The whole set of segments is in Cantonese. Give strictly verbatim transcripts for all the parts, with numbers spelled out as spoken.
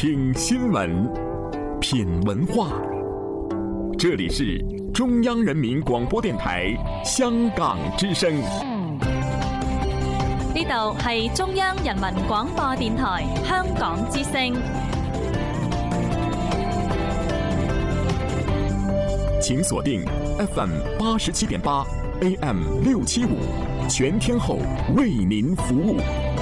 聽新聞，品文化。這裡是中央人民廣播電台香港之聲。 呢度係中央人民廣播電台香港之聲。 請鎖定 F M 八十七點八 A M 六七五，全天候為您服務。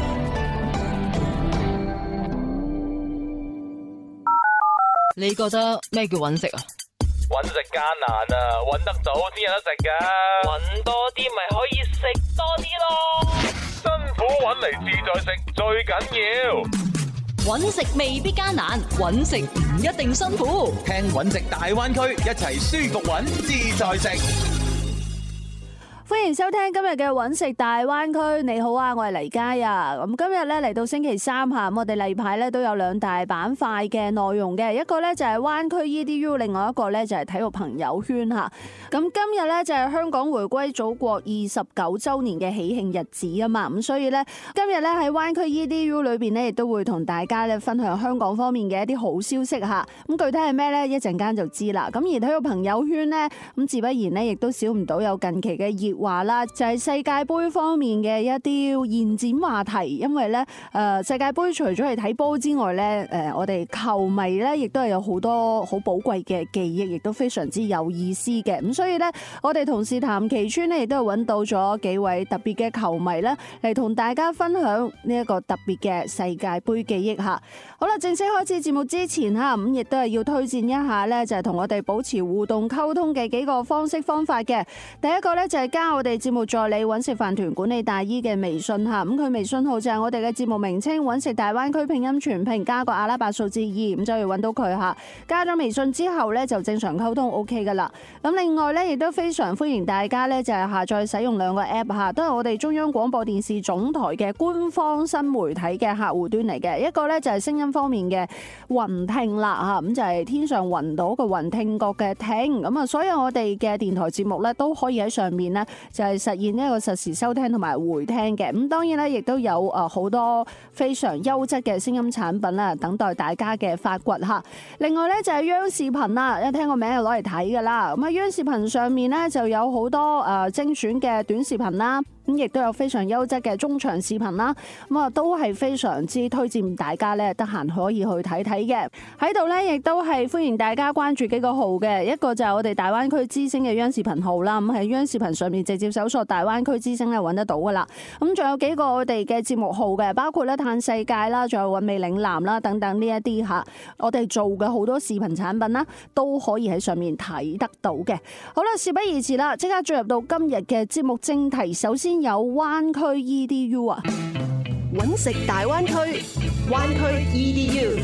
你覺得咩叫揾食啊？ 揾食艱難啊，揾得到先有得食噶。揾多啲咪可以食多啲咯。辛苦揾嚟自在食最緊要。 揾食未必艱難，揾食唔一定辛苦。 聽揾食大灣區，一齊舒服揾自在食。 歡迎收聽今日嘅揾食大灣區。你好啊，我係黎嘉啊。咁今日咧嚟到星期三吓，咁我哋例牌咧都有兩大板塊嘅內容嘅，一個咧就係灣區 E D U， 另外一個咧就係體育朋友圈吓。咁今日咧就係香港回歸祖國二十九週年嘅喜慶日子啊嘛，咁所以咧今日咧喺灣區 E D U 裏邊咧亦都會同大家咧分享香港方面嘅一啲好消息吓。咁具體係咩咧？一陣間就知啦。咁而體育朋友圈咧，咁自不然咧亦都少唔到有近期嘅熱話啦，就係世界盃方面嘅一啲延展話題。因為咧誒世界盃除咗係睇波之外咧，誒我哋球迷咧亦都係有好多好寶貴嘅記憶，亦都非常之有意思嘅。咁所以咧，我哋同事譚其川咧亦都係揾到咗幾位特別嘅球迷咧嚟同大家分享呢一個特別嘅世界盃記憶吓。好啦，正式開始節目之前吓，咁亦都係要推薦一下咧，就係同我哋保持互動溝通嘅幾個方式方法嘅。第一個咧就係加我哋節目助理揾食飯團管理大姨嘅微信吓，咁佢微信號就係我哋嘅節目名稱揾食大灣區拼音全拼加個阿拉伯數字二，咁就要揾到佢吓。加咗微信之後咧就正常溝通 OK 噶啦。咁另外咧亦都非常歡迎大家咧就係下載使用兩個 app 吓，都係我哋中央廣播電視總台嘅官方新媒體嘅客戶端嚟嘅。一個咧就係聲音方面嘅雲聽啦吓，咁就係天上雲島嘅雲，聽覺嘅聽。咁啊，所有我哋嘅電台節目咧都可以喺上面咧就係實現一個實時收聽同埋回聽嘅。咁當然咧亦都有誒好多非常優質嘅聲音產品啦，等待大家嘅發掘吓。另外咧就係央視頻啦，一聽個名就攞嚟睇噶啦。咁啊央視頻上面咧就有好多誒精選嘅短視頻啦，咁亦都有非常優質嘅中長視頻啦。咁啊都係非常之推薦大家咧得閒可以去睇睇嘅。喺度咧亦都係歡迎大家關注幾個號嘅，一個就係我哋大灣區之聲嘅央視頻號啦。咁喺央視頻上面直接搜索大灣區之聲咧揾得到噶啦。咁仲有幾個我哋嘅節目號嘅，包括咧嘆世界啦，仲有韻味嶺南啦等等呢一啲吓，我哋做嘅好多視頻產品啦，都可以喺上面睇得到嘅。好啦，事不宜遲啦，即刻進入到今日嘅節目正題。首先有灣區 E D U 啊， 揾食大灣區，灣區 E D U。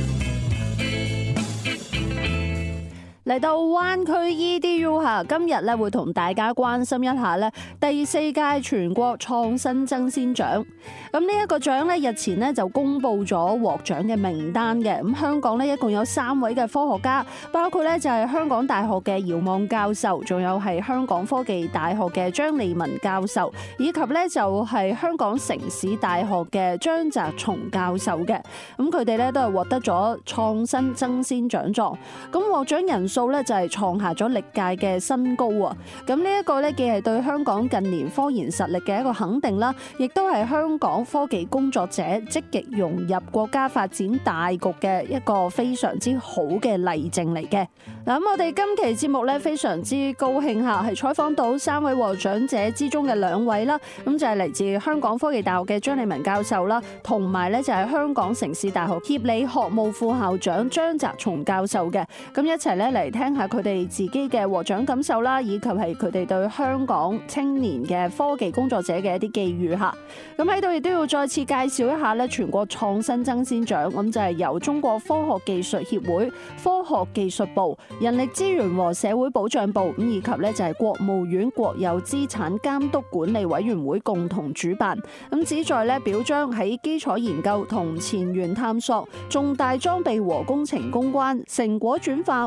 嚟到灣區 E D U 吓，今日咧會同大家關心一下咧第四屆全國創新爭先獎。咁呢一個獎咧日前咧就公布咗獲獎嘅名單嘅。咁香港咧一共有三位嘅科學家，包括咧就係香港大學嘅姚望教授，仲有係香港科技大學嘅張利文教授，以及咧就係香港城市大學嘅張澤松教授嘅。咁佢哋咧都係獲得咗創新爭先獎狀。咁獲獎人數咧就係創下咗歷屆嘅新高啊！咁呢一個咧既係對香港近年科研實力嘅一個肯定啦，亦都係香港科技工作者積極融入國家發展大局嘅一個非常之好嘅例證嚟嘅。嗱，咁我哋今期節目咧非常之高興吓，係採訪到三位獲獎者之中嘅兩位啦，咁就係嚟自香港科技大學嘅張利文教授啦，同埋咧就係香港城市大學協理學務副校長張澤松教授嘅。咁一齊咧嚟聽下佢哋自己嘅獲獎感受啦，以及係佢哋對香港青年嘅科技工作者嘅一啲寄語吓。咁喺度亦都要再次介紹一下咧全國創新爭先獎，咁就係由中國科學技術協會、科學技術部、人力資源和社會保障部咁以及咧就係國務院國有資產監督管理委員會共同主辦，咁旨在咧表彰喺基礎研究同前沿探索、重大裝備和工程攻關、成果轉化和創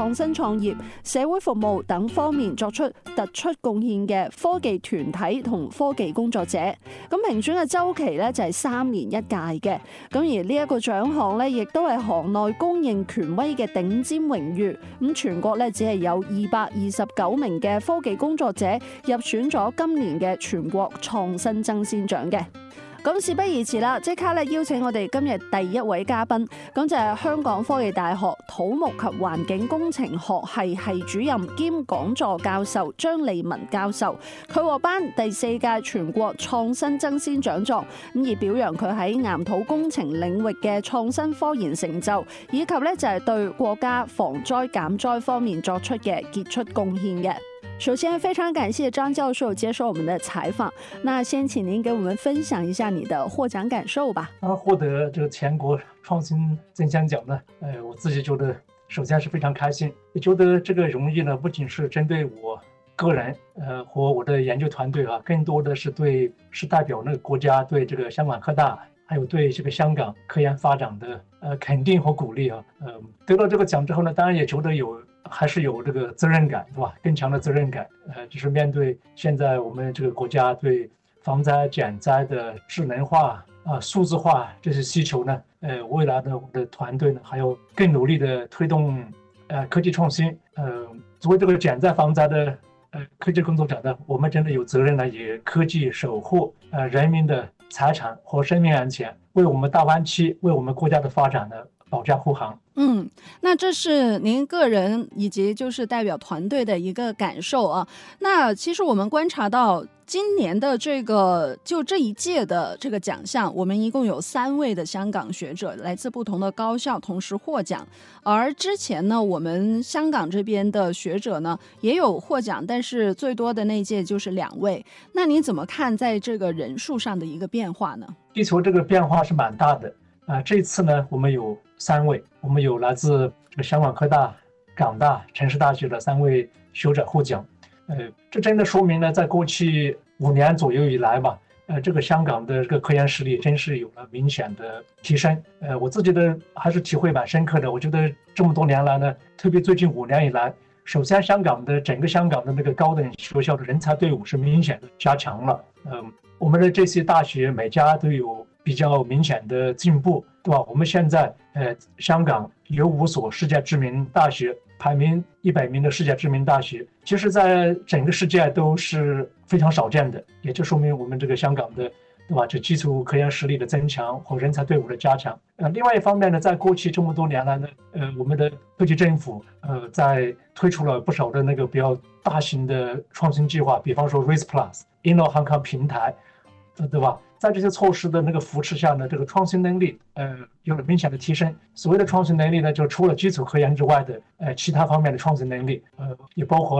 創新創業、社會服務等方面作出突出貢獻嘅科技團體同科技工作者。咁評選嘅週期咧就係三年一屆嘅。咁而呢一個獎項咧，亦都係行內公認權威嘅頂尖榮譽。咁全國咧只係有二百二十九名嘅科技工作者入選咗今年嘅全國創新爭先獎嘅。咁事不宜遲啦，即刻咧邀請我哋今日第一位嘉賓，咁就係香港科技大學土木及環境工程學系系主任兼講座教授張利文教授。佢獲頒第四屆全國創新爭先獎狀，咁而表揚佢喺岩土工程領域嘅創新科研成就，以及咧就係對國家防災減災方面作出嘅傑出貢獻嘅。首先，非常感謝張教授接受我們的採訪。那先請您給我們分享一下你的獲獎感受吧。 啊，獲得這個全國創新爭先獎呢，呃，我自己覺得首先是非常開心，也覺得這個榮譽呢，不僅是針對我個人，呃，和我的研究團隊啊，更多的是對是代表那個國家對這個香港科大，還有對這個香港科研發展的呃肯定和鼓勵啊。呃，得到這個獎之後呢，當然也覺得有。還是有這個責任感，對吧？更強的責任感，呃，就是面對現在我們這個國家對防災減災的智能化啊、數字化這些需求呢，呃，未來呢，我們的團隊呢，還要更努力的推動呃科技創新。呃，作為這個減災防災的呃科技工作者呢，我們真的有責任呢，以科技守護呃人民的財產和生命安全，為我們大灣區、為我們國家的發展呢，保駕護航。 嗯，那這是您個人以及就是代表團隊的一個感受啊。那其實我們觀察到今年的這個就這一屆的這個獎項，我們一共有三位的香港學者來自不同的高校同時獲獎。而之前呢，我們香港這邊的學者呢也有獲獎，但是最多的那一屆就是兩位。那你怎麼看在這個人數上的一個變化呢？ 地球這個變化是蠻大的啊、呃。這次呢，我們有三位，我們有來自這個香港科大、港大、城市大學的三位學者獲獎。呃，這真的說明呢，在過去五年左右以來吧，呃，這個香港的這個科研實力真是有了明顯的提升。呃，我自己的還是體會蠻深刻的。我覺得這麼多年來呢，特別最近五年以來，首先香港的整個香港的那個高等學校的人才隊伍是明顯的加強了。嗯、呃，我們的這些大學每家都有比較明顯的進步，對吧？我們現在呃，香港有五所世界知名大學，排名一百名的世界知名大學，其實在整個世界都是非常少見的，也就說明我們這個香港的，對吧？這基礎科研實力的增強和人才隊伍的加強。呃，另外一方面呢，在過去這麼多年來呢，呃，我們的特區政府呃，在推出了不少的那個比較大型的創新計劃，比方說 RISE Plus、Inno Hong Kong 平台，呃，對吧？在這些措施的那個扶持下呢，這個創新能力呃有了明顯的提升。所謂的創新能力呢，就除了基礎科研之外的呃其他方面的創新能力，呃也包括